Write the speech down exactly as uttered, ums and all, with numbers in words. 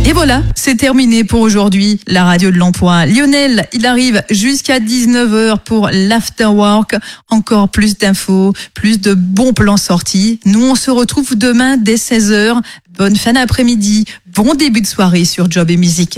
Et voilà, c'est terminé pour aujourd'hui. La radio de l'emploi. Lionel, il arrive jusqu'à dix-neuf heures pour l'afterwork. Encore plus d'infos, plus de bons plans sortis. Nous, on se retrouve demain dès seize heures. Bonne fin d'après-midi, bon début de soirée sur Job et Musique.